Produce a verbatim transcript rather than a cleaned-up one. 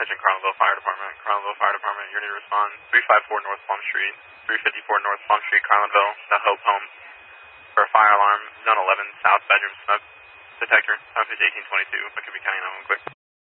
Attention Carlinville Fire Department. Carlinville Fire Department, you're need to respond. three five four North Plum Street. three fifty-four North Plum Street, Carlinville, the Hope Home. For a fire alarm, zone eleven, south bedroom smoke detector. Office eighteen twenty-two, McCoobie County nine one one quick.